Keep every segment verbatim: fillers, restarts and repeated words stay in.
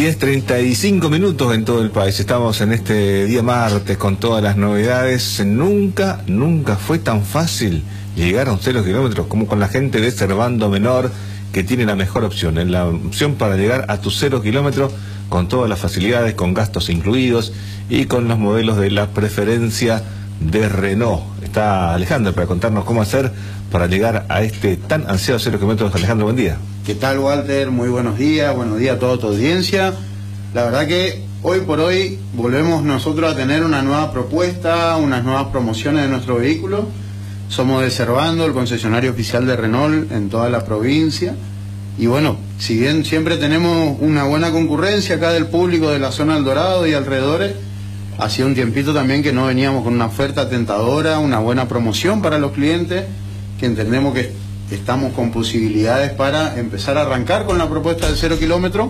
diez treinta y cinco minutos en todo el país. Estamos en este día martes con todas las novedades. Nunca, nunca fue tan fácil llegar a un cero kilómetros como con la gente de Servando Menor, que tiene la mejor opción, es la opción para llegar a tu cero kilómetros con todas las facilidades, con gastos incluidos y con los modelos de la preferencia de Renault. Está Alejandro para contarnos cómo hacer para llegar a este tan ansiado cero kilómetros. Alejandro, buen día. ¿Qué tal, Walter? Muy buenos días, buenos días a toda tu audiencia. La verdad que hoy por hoy volvemos nosotros a tener una nueva propuesta, unas nuevas promociones de nuestro vehículo. Somos de Servando, el concesionario oficial de Renault en toda la provincia. Y bueno, si bien siempre tenemos una buena concurrencia acá del público de la zona del Dorado y alrededores, hacía un tiempito también que no veníamos con una oferta tentadora, una buena promoción para los clientes, que entendemos que estamos con posibilidades para empezar a arrancar con la propuesta del cero kilómetro.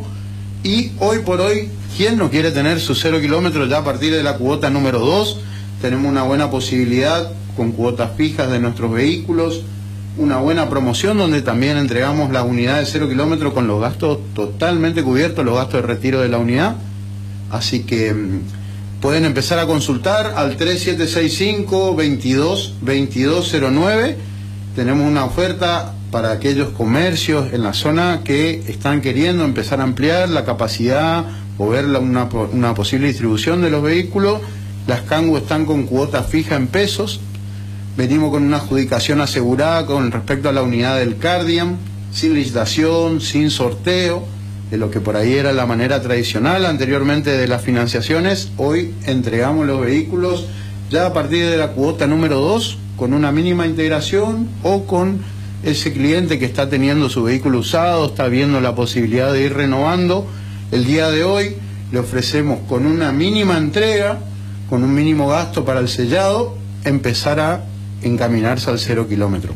Y hoy por hoy, ¿quién no quiere tener su cero kilómetros ya a partir de la cuota número dos? Tenemos una buena posibilidad con cuotas fijas de nuestros vehículos, una buena promoción donde también entregamos las unidades cero kilómetros con los gastos totalmente cubiertos, los gastos de retiro de la unidad. Así que mmm, pueden empezar a consultar al tres siete seis cinco, veintidós, veintidós cero nueve. Tenemos una oferta para aquellos comercios en la zona que están queriendo empezar a ampliar la capacidad o ver la, una, una posible distribución de los vehículos. Las Kangoo están con cuota fija en pesos. Venimos con una adjudicación asegurada con respecto a la unidad del Cardian, sin licitación, sin sorteo, de lo que por ahí era la manera tradicional anteriormente de las financiaciones. Hoy entregamos los vehículos ya a partir de la cuota número dos, con una mínima integración o con ese cliente que está teniendo su vehículo usado, está viendo la posibilidad de ir renovando. El día de hoy le ofrecemos con una mínima entrega, con un mínimo gasto para el sellado, empezar a encaminarse al cero kilómetro.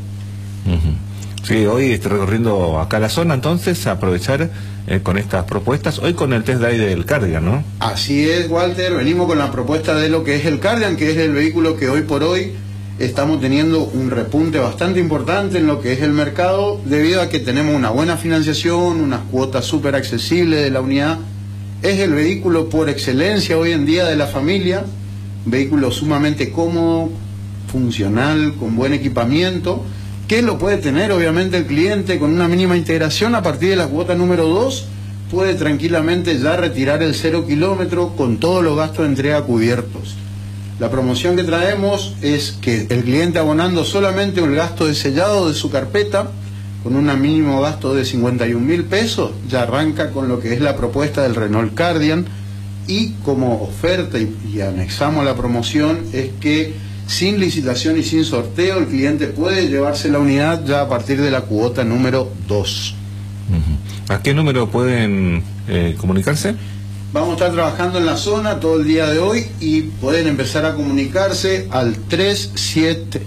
Uh-huh. Sí, hoy estoy recorriendo acá la zona, entonces aprovechar eh, con estas propuestas, hoy con el test drive del Cardian, ¿no? Así es, Walter, venimos con la propuesta de lo que es el Cardian, que es el vehículo que hoy por hoy estamos teniendo un repunte bastante importante en lo que es el mercado, debido a que tenemos una buena financiación, unas cuotas súper accesibles de la unidad. Es el vehículo por excelencia hoy en día de la familia, un vehículo sumamente cómodo, funcional, con buen equipamiento, que lo puede tener obviamente el cliente con una mínima integración. A partir de la cuota número dos puede tranquilamente ya retirar el cero kilómetro con todos los gastos de entrega cubiertos. La promoción que traemos es que el cliente, abonando solamente el gasto de sellado de su carpeta, con un mínimo gasto de cincuenta y un mil pesos, ya arranca con lo que es la propuesta del Renault Cardian. Y como oferta y, y anexamos a la promoción es que sin licitación y sin sorteo el cliente puede llevarse la unidad ya a partir de la cuota número dos. Uh-huh. ¿A qué número pueden eh, comunicarse? Vamos a estar trabajando en la zona todo el día de hoy y pueden empezar a comunicarse al tres siete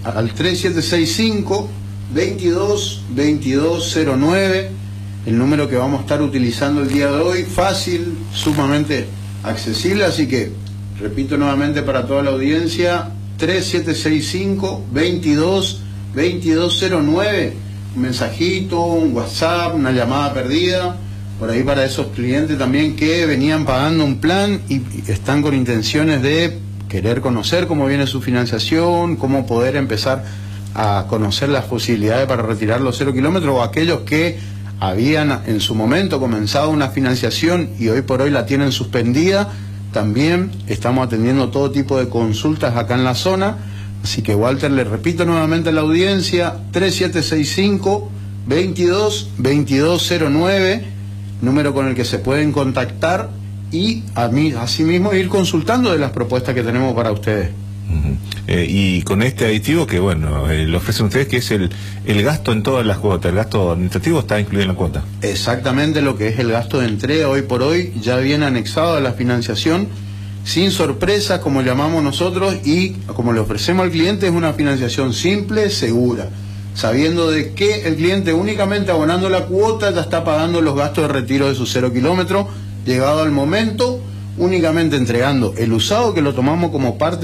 seis cinco, veintidós, veintidós cero nueve, el número que vamos a estar utilizando el día de hoy. Fácil, sumamente accesible, así que repito nuevamente para toda la audiencia: tres siete seis cinco, veintidós, veintidós cero nueve. Un mensajito, un WhatsApp, una llamada perdida por ahí para esos clientes también que venían pagando un plan y están con intenciones de querer conocer cómo viene su financiación, cómo poder empezar a conocer las posibilidades para retirar los cero kilómetros, o aquellos que habían en su momento comenzado una financiación y hoy por hoy la tienen suspendida. También estamos atendiendo todo tipo de consultas acá en la zona. Así que, Walter, le repito nuevamente a la audiencia: tres siete seis cinco, veintidós, veintidós cero nueve, número con el que se pueden contactar y a mí, asimismo ir consultando de las propuestas que tenemos para ustedes. Uh-huh. eh, y con este aditivo que, bueno, eh, le ofrecen ustedes, que es el, el gasto en todas las cuotas, el gasto administrativo está incluido en la cuota. Exactamente, lo que es el gasto de entrega hoy por hoy ya viene anexado a la financiación, sin sorpresas, como llamamos nosotros, y como le ofrecemos al cliente, es una financiación simple, segura, sabiendo de que el cliente, únicamente abonando la cuota, ya está pagando los gastos de retiro de su cero kilómetro, llegado al momento, únicamente entregando el usado, que lo tomamos como parte